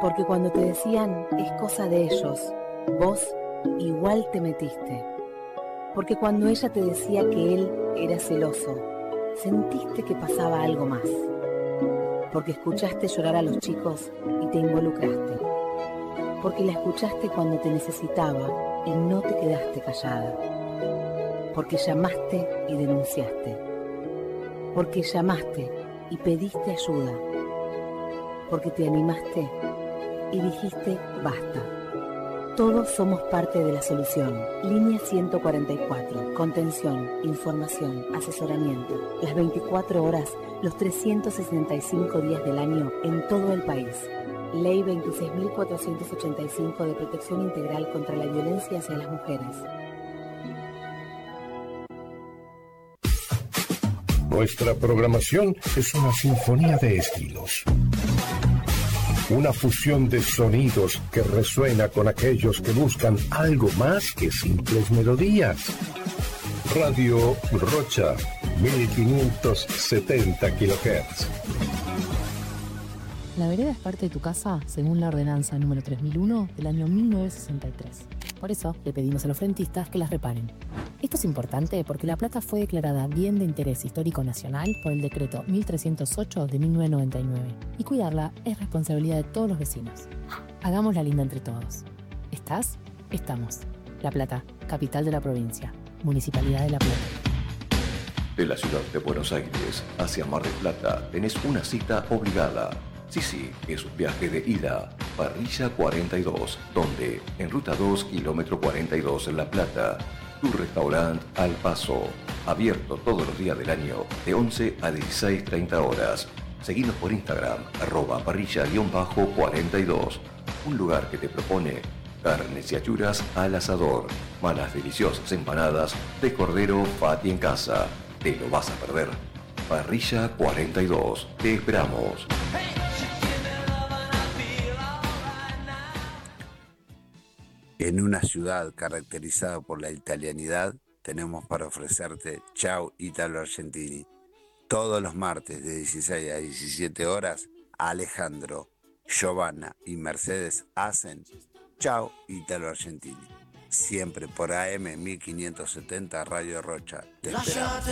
Porque cuando te decían es cosa de ellos, vos igual te metiste. Porque cuando ella te decía que él era celoso, sentiste que pasaba algo más. Porque escuchaste llorar a los chicos y te involucraste. Porque la escuchaste cuando te necesitaba y no te quedaste callada. Porque llamaste y denunciaste. Porque llamaste y pediste ayuda. Porque te animaste y dijiste basta. Todos somos parte de la solución. Línea 144. Contención, información, asesoramiento. Las 24 horas, los 365 días del año en todo el país. Ley 26.485 de protección integral contra la violencia hacia las mujeres. Nuestra programación es una sinfonía de estilos. Una fusión de sonidos que resuena con aquellos que buscan algo más que simples melodías. Radio Rocha, 1570 kHz. La vereda es parte de tu casa según la ordenanza número 3001 del año 1963. Por eso le pedimos a los frentistas que las reparen. Esto es importante porque La Plata fue declarada Bien de Interés Histórico Nacional por el decreto 1308 de 1999 y cuidarla es responsabilidad de todos los vecinos. Hagámosla linda entre todos. ¿Estás? Estamos. La Plata, capital de la provincia. Municipalidad de La Plata. De la ciudad de Buenos Aires hacia Mar del Plata tenés una cita obligada. Sí, es un viaje de ida. Parrilla 42, donde en Ruta 2, kilómetro 42 en La Plata, tu restaurante Al Paso, abierto todos los días del año de 11 a 16:30 horas. Seguinos por Instagram, @parrilla_42, un lugar que te propone carnes y achuras al asador, malas deliciosas empanadas de cordero fati en casa. Te lo vas a perder. Parrilla 42, te esperamos. En una ciudad caracterizada por la italianidad, tenemos para ofrecerte Ciao Italo Argentini. Todos los martes de 16 a 17 horas, Alejandro, Giovanna y Mercedes hacen Ciao Italo Argentini. Siempre por AM 1570 Radio Rocha. Te esperamos.